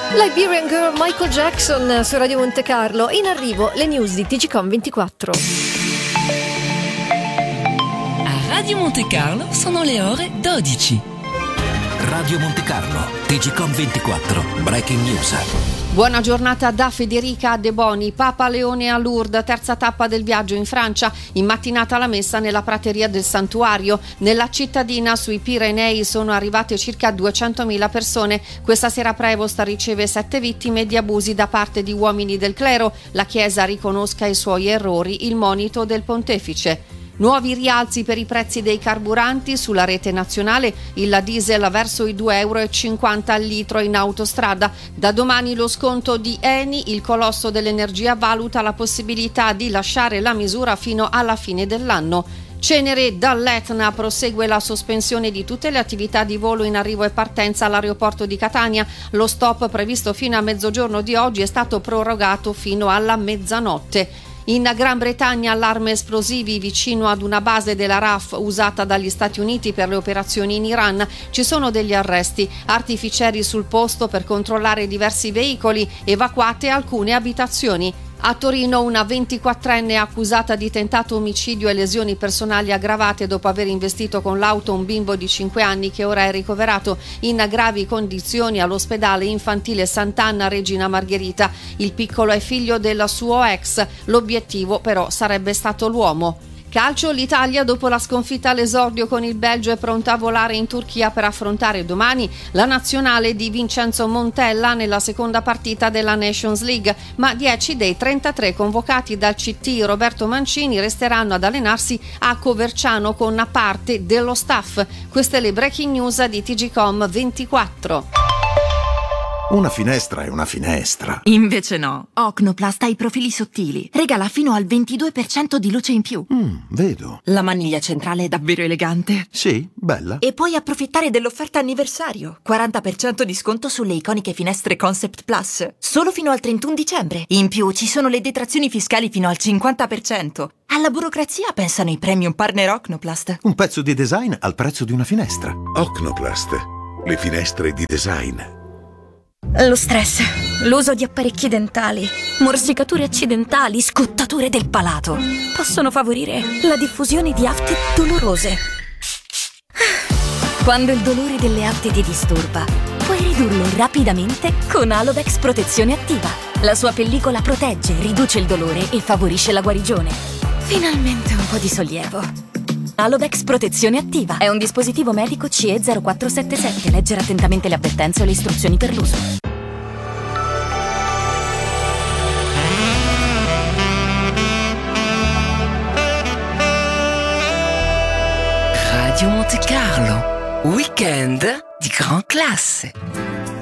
Liberian Girl, Michael Jackson su Radio Monte Carlo. In arrivo le news di TGcom24. A Radio Monte Carlo sono le ore 12. Radio Monte Carlo, TGcom24, Breaking News. Buona giornata da Federica De Boni. Papa Leone a Lourdes, terza tappa del viaggio in Francia. In mattinata la messa nella prateria del santuario. Nella cittadina sui Pirenei sono arrivate circa 200.000 persone. Questa sera Prevost riceve 7 vittime di abusi da parte di uomini del clero. La Chiesa riconosca i suoi errori, il monito del pontefice. Nuovi rialzi per i prezzi dei carburanti sulla rete nazionale, il diesel verso i 2,50 € al litro in autostrada. Da domani lo sconto di Eni, il colosso dell'energia valuta la possibilità di lasciare la misura fino alla fine dell'anno. Cenere dall'Etna, prosegue la sospensione di tutte le attività di volo in arrivo e partenza all'aeroporto di Catania. Lo stop previsto fino a mezzogiorno di oggi è stato prorogato fino alla mezzanotte. In Gran Bretagna allarme esplosivi vicino ad una base della RAF usata dagli Stati Uniti per le operazioni in Iran. Ci sono degli arresti, artificieri sul posto per controllare diversi veicoli, evacuate alcune abitazioni. A Torino una 24enne accusata di tentato omicidio e lesioni personali aggravate dopo aver investito con l'auto un bimbo di 5 anni che ora è ricoverato in gravi condizioni all'ospedale infantile Sant'Anna Regina Margherita. Il piccolo è figlio del suo ex, l'obiettivo però sarebbe stato l'uomo. Calcio, l'Italia dopo la sconfitta all'esordio con il Belgio è pronta a volare in Turchia per affrontare domani la nazionale di Vincenzo Montella nella seconda partita della Nations League, ma 10 dei 33 convocati dal CT Roberto Mancini resteranno ad allenarsi a Coverciano con parte dello staff. Queste le breaking news di TGcom24. Una finestra è una finestra. Invece no. Ocnoplast ha i profili sottili. Regala fino al 22% di luce in più. Vedo. La maniglia centrale è davvero elegante. Sì, bella. E puoi approfittare dell'offerta anniversario. 40% di sconto sulle iconiche finestre Concept Plus. Solo fino al 31 dicembre. In più ci sono le detrazioni fiscali fino al 50%. Alla burocrazia pensano i premium partner Ocnoplast. Un pezzo di design al prezzo di una finestra. Ocnoplast, le finestre di design. Lo stress, l'uso di apparecchi dentali, morsicature accidentali, scottature del palato possono favorire la diffusione di afte dolorose. Quando il dolore delle afte ti disturba, puoi ridurlo rapidamente con Alovex Protezione Attiva. La sua pellicola protegge, riduce il dolore e favorisce la guarigione. Finalmente un po' di sollievo. Alovex Protezione Attiva è un dispositivo medico CE 0477. Leggere attentamente le avvertenze o le istruzioni per l'uso. Radio Monte Carlo, weekend di gran classe.